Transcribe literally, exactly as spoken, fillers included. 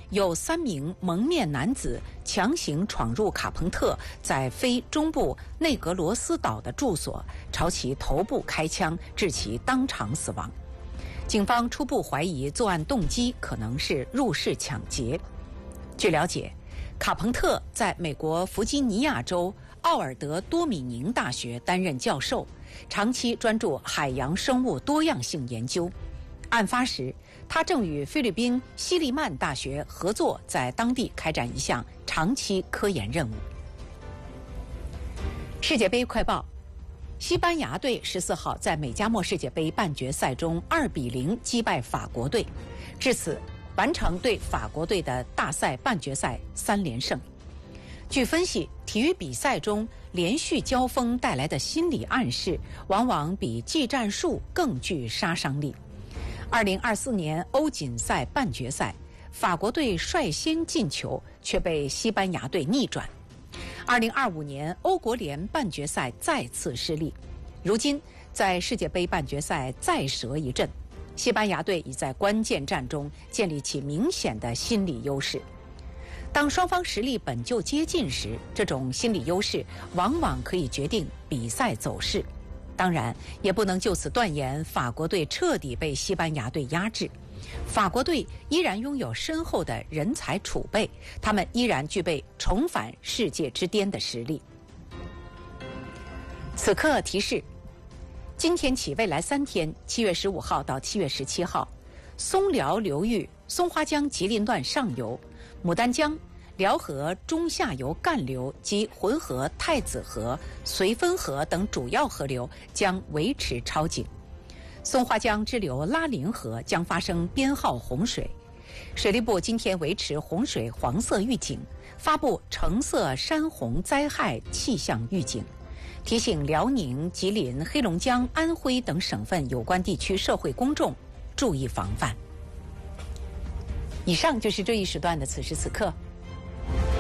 有三名蒙面男子强行闯入卡彭特在非中部内格罗斯岛的住所，朝其头部开枪，致其当场死亡。警方初步怀疑作案动机可能是入室抢劫。据了解，卡彭特在美国弗吉尼亚州奥尔德多米宁大学担任教授，长期专注海洋生物多样性研究。案发时，他正与菲律宾西利曼大学合作，在当地开展一项长期科研任务。世界杯快报：西班牙队十四号在美加墨世界杯半决赛中二比零击败法国队，至此完成对法国队的大赛半决赛三连胜。据分析，体育比赛中连续交锋带来的心理暗示，往往比技战术更具杀伤力。二零二四年欧锦赛半决赛，法国队率先进球，却被西班牙队逆转。二零二五年欧国联半决赛再次失利，如今在世界杯半决赛再折一阵，西班牙队已在关键战中建立起明显的心理优势。当双方实力本就接近时，这种心理优势往往可以决定比赛走势。当然，也不能就此断言法国队彻底被西班牙队压制。法国队依然拥有深厚的人才储备，他们依然具备重返世界之巅的实力。此刻提示：今天起未来三天，七月十五号到七月十七号，松辽流域松花江吉林段上游、牡丹江、辽河中下游干流及浑河、太子河、绥芬河等主要河流将维持超警。松花江支流拉陵河将发生编号洪水。水利部今天维持洪水黄色预警，发布橙色山洪灾害气象预警，提醒辽宁、吉林、黑龙江、安徽等省份有关地区社会公众注意防范。以上就是这一时段的此时此刻。